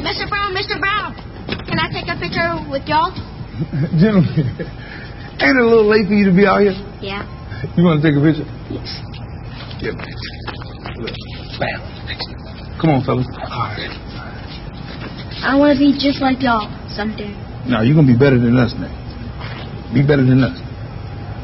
Mr. Brown, can I take a picture with y'all? Gentlemen, ain't it a little late for you to be out here? Yeah. You want to take a picture? Yes. Yeah. Look. Bam. Come on, fellas. All right. I want to be just like y'all someday. No, you're going to be better than us, man. Be better than us.